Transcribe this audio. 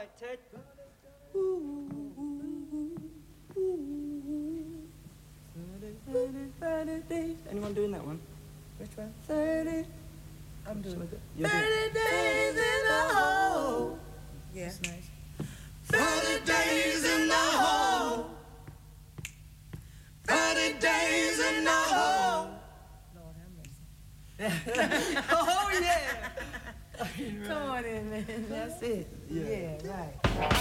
right, Ted. Anyone doing that one? Which one? 30. I'm doing it. 30 days in the hole. Yeah. That's nice. 30 days in the hole. 30 days in the hole. Lord have mercy. Oh, yeah. Come on in, man. That's it. Yeah. Yeah, right.